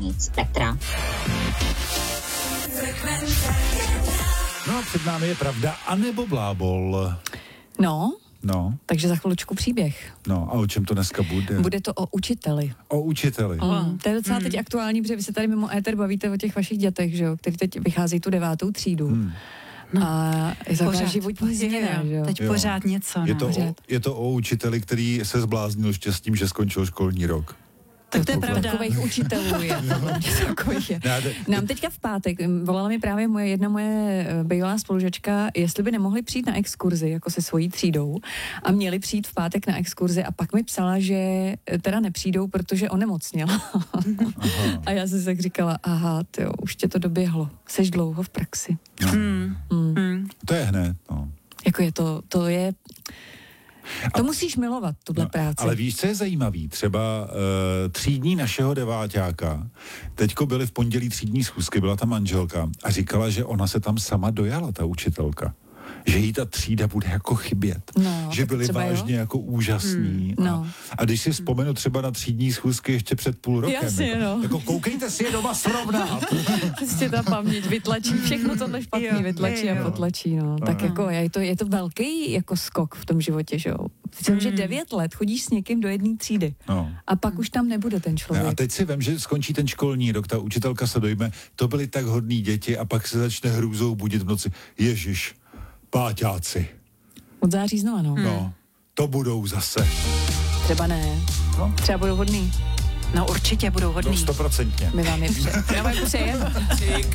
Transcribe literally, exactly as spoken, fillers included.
stanic Spektra. No a před námi je pravda, anebo blábol. No, No, takže za chviličku příběh. no a o čem to dneska bude? Bude to o učiteli. O učiteli. Mm, to je docela teď aktuální, protože vy se tady mimo éter bavíte o těch vašich dětech, že jo, který teď vycházejí tu devátou třídu. Hmm. No. A je to taková životní změna, že jo. Teď Jo. pořád něco. Je no. to, o, Pořád. je to o učiteli, který se zbláznil štěstím, že skončil školní rok. Tak to je pravda. Takových učitelů je. Takových je. Ne, ne, Nám teďka v pátek volala mi právě moje jedna moje bývalá spolužačka, jestli by nemohli přijít na exkurzi jako se svojí třídou a měli přijít v pátek na exkurzi a pak mi psala, že teda nepřijdou, protože onemocněla. A já jsem si tak říkala, aha, tyjo, už tě to doběhlo. Seš dlouho v praxi. no. Hmm. Mm. Hmm. To je hned, no. Jako je to, to je... To A- musíš milovat, tuhle No, práci. ale víš, co je zajímavý? Třeba uh, třídní našeho deváťáka, teďko byly v pondělí třídní schůzky, byla ta manželka a říkala, že ona se tam sama dojala, ta učitelka. Že jí ta třída bude jako chybět. No, že tak byli třeba vážně jo. jako úžasní. Hmm, a, no. a když si vzpomenu třeba na třídní schůzky ještě před půl rokem, Jasně, jako, no. jako koukejte si je doma srovnat. Prostě ta paměť vytlačí, všechno tohle špatný Jo, vytlačí jo. a potlačí, no. Tak jako je to, je to velký jako skok v tom životě, že jo. Myslím, že devět let chodíš s někým do jedné třídy No. a pak už tam nebude ten Ne, člověk. a teď si vem, že skončí ten školní rok, ta učitelka se dojme, to byly tak hodný děti a pak se začne hrůzou budit v noci. Ježiš, páťáci, Od září znova, no. no, to budou zase. Třeba ne. No. Třeba budou hodný. No určitě budou hodný. No, stoprocentně. My vám je přejeme. Já vám je přejeme.